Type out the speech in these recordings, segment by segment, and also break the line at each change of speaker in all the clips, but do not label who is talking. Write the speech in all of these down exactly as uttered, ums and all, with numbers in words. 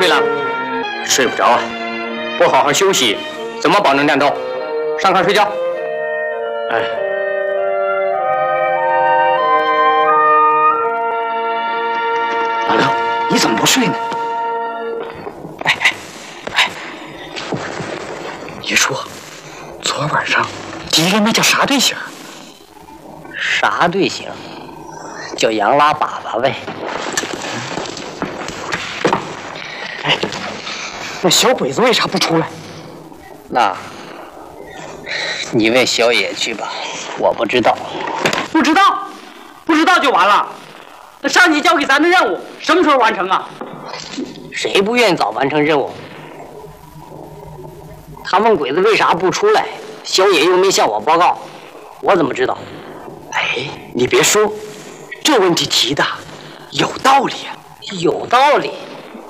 睡了？
睡不着啊，不好好休息，怎么保证战斗？上炕睡觉。哎。
老刘，你怎么不睡呢？哎哎哎！你说，昨晚上敌人那叫啥队形？
啥队形？叫杨拉粑粑呗。
哎，那小鬼子为啥不出来？
那，你问小野去吧，我不知道。
不知道，不知道就完了。 那上级交给咱的任务什么时候完成啊？
谁不愿意早完成任务？他们鬼子为啥不出来？小野又没向我报告，我怎么知道？
哎，你别说，这问题提的有道理啊，
有道理。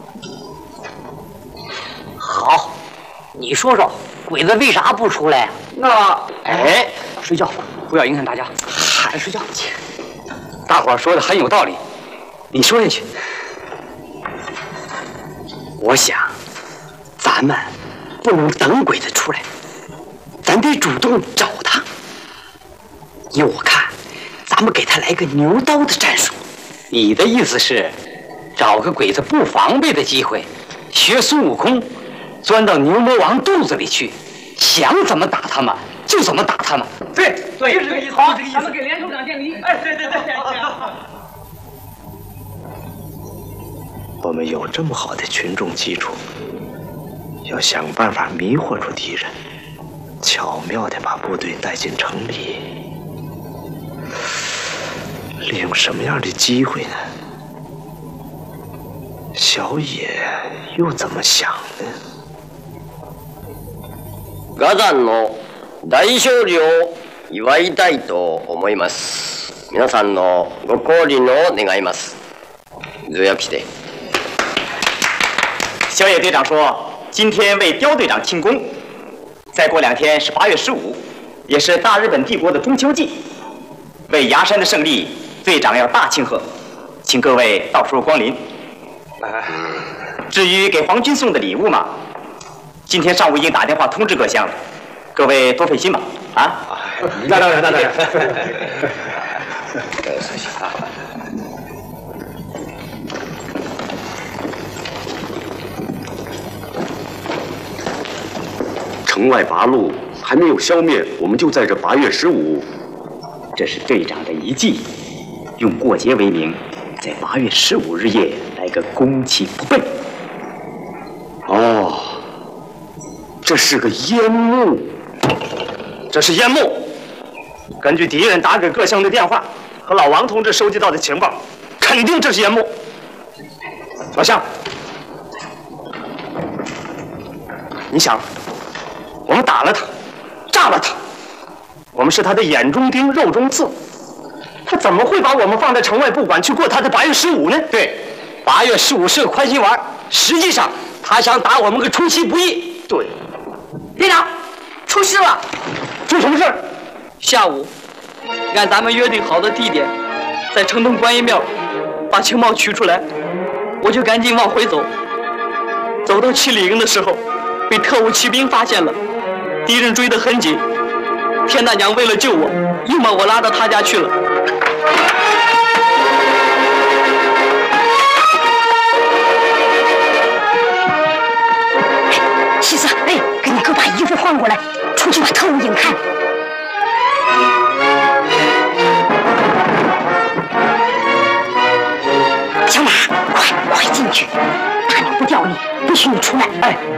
好，你说说，鬼子为啥不出来啊？
那
哎，睡觉，不要影响大家。
还睡觉去。
大伙儿说的很有道理，
你说下去。我想，咱们不能等鬼子出来，咱得主动找他。依我看，咱们给他来个牛刀的战术。
你的意思是，找个鬼子不防备的机会，学孙悟空，钻到牛魔王肚子里去，想怎么打他们就怎么打他们。
对对，就是这个意思。好，咱们给连首长见礼。哎，对对对。
我们有这么好的群众基础，要想办法迷惑住敌人，巧妙地把部队带进城里。利用什么样的机会呢？小野又怎么想呢？
ガザンの大勝利を祝いたいと思います。皆さんのご降臨を願います。ずやきて。
小野队长说，今天为刁队长庆功。再过两天是八月十五，也是大日本帝国的中秋祭。为崖山的胜利，队长要大庆贺，请各位到时候光临。至于给皇军送的礼物嘛，今天上午已经打电话通知各乡了，各位多费心吧。啊，
那当然，那当然。
城外八路还没有消灭，我们就在这八月十五。
这是队长的遗计，用过节为名，在八月十五日夜来个攻其不备。
哦，这是个烟幕，
这是烟幕。根据敌人打给各乡的电话和老王同志收集到的情报，肯定这是烟幕。老乡，你想，我们打了他，炸了他，我们是他的眼中钉、肉中刺，他怎么会把我们放在城外不管，去过他的八月十五呢？
对，八月十五是个宽心丸，实际上他想打我们个出其不意。
对，
队长，出事了！
出什么事儿？
下午，按咱们约定好的地点，在城东观音庙把情报取出来，我就赶紧往回走。走到七里营的时候，被特务骑兵发现了，敌人追得很紧。田大娘为了救我，又把我拉到他家去了。
西子，哎，给你哥把衣服换过来，出去把特务引开。小马，快快进去，大娘不叫你，不许你出来。哎。